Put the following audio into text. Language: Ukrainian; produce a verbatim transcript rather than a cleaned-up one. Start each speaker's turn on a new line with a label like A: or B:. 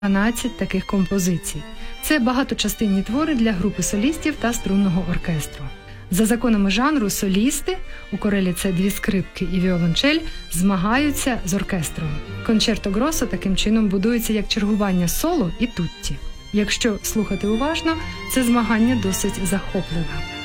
A: дванадцять таких композицій. Це багаточастинні твори для групи солістів та струнного оркестру. За законами жанру солісти, у корелі це дві скрипки і віолончель, змагаються з оркестром. Кончерто гросо таким чином будується як чергування соло і тутті. Якщо слухати уважно, це змагання досить захопливе.